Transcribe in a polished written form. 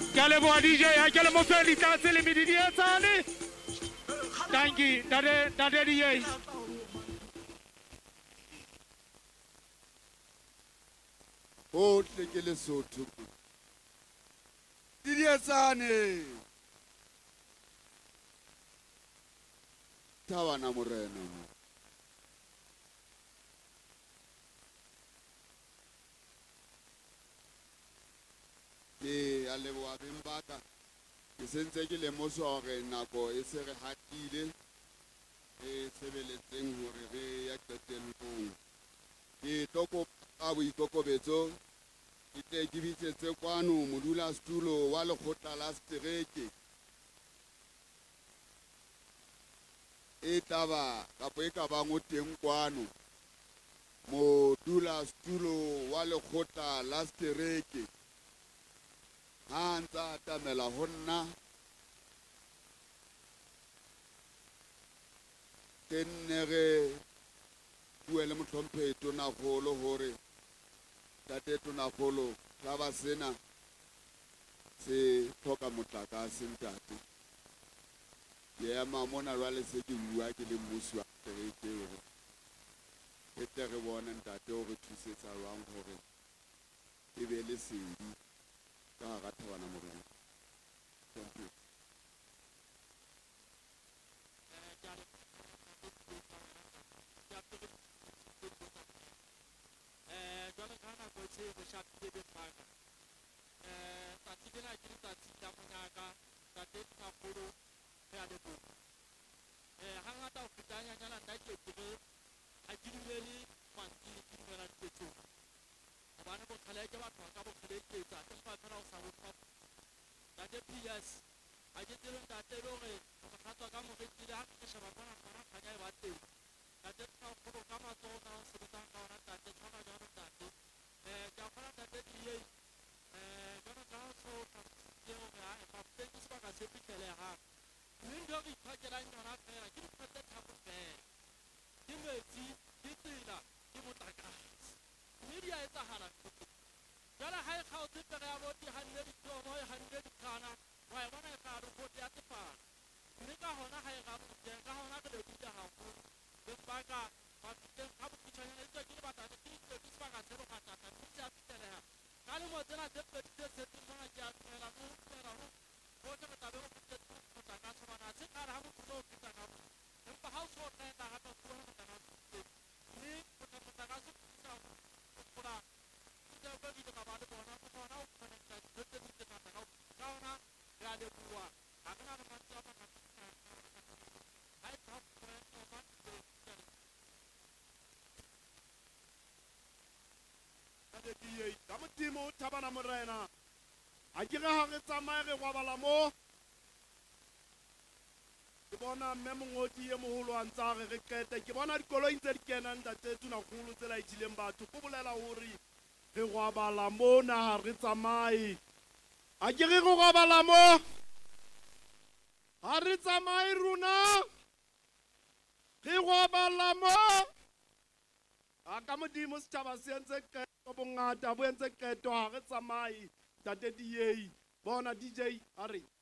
Ke a leboha DJ, ha ke le mo fe ditatse le medidi e tsane. Thank you, Ntate DJ. Oh, ke Lesotho. Didi e tsane. Thabana Morena. Ke a leboha beng ba ka. Ke sentse ke lemosa hore nako e se re hatile e sebeletseng hore re ya qetellong. Ke tokopa boikokobetso ke tle ke bitsetse kwano modulasetulo wa lekgotla la setereke e taba kapo e ka bang o teng kwano modulasetulo wa lekgotla la setereke ha ntsa atamela ho nna ke nne re bue le motlhomphehi tonakgolo hore tate tonakgolo tlaba sena se tlhoka motlakase ntate ke ema mona jwale se ke bua ke le mmusi wa setereke hore e tle re bone ntate o re thusetsa jwang hore e be le sedi ka hara Thabana Morena. Thank you. Jwale ka nako tse re shapile befaka tsatsi lena ke letsatsi la monyaka tate Tonakgolo re a leboha hangata ho fetanyanyana nna ke re ha ke dumele mantsi ke dumela diketsong hobane bokgale ke batho ba ka bokgeleketsa ke mpa fela ho sa botlhwa tate PS ha ke tsebe ntate le hore ho kgatswa ka morekile ha ke sheba bona kgona kganya e ba teng tate Tonakgolo ka matsoho ka ho sebetsang ka ona tate tshwana jwalo ntate ke a kgona tate DA jwalo ka ho so ke hore ha ba feteng sebaka se fihlelehang mme ntho e re iphakelang yona fela ke dintho tse tharo fela ke metsi ke tsela ke motlakase mme di a etsahala jwale ha e kgaotse pere ya boti hanne ditomo e hanne dikhana wa e bona e ka roboti ya tefana mme ka hona ha e raboteng ka hona re lebile haholo bempaka ba fiteng ka bokgutshwanyana etswa ke le batate ke ditlo ke sebaka se bogatata mme se a fihleleha ka lemo tsena tse pedi tse setseng mona ke a tumela le ho tumela ho bohle re tlabe ho fetetse motlakase hobane ha se kgale ha motho o feta ka mona empa ha o so reka hape fuwa motlakase mme motlakase o fetisa ho gola ke ba di ka ba le bona go bona o connecta dintho tse di ngata ka hona re a leboha ha re na le mantswe a mangata ha e tla ka modimo Thabana Morena ha ke re ha re tsamaye re gwabala mo ke bona mme mongodi e moholo a ntsa re qete ke bona dikoloi ntse di kenang ntate Tonakgolo tse laetileng batho go bolela hore re gwabala mona ha re tsamaye ha ke re re gwabala mo ha re tsamaye rona re gwabala mo a ka modimo setjhaba se entse qeto bongata bo entse qeto ha re tsamaye tate DA bona DJ a re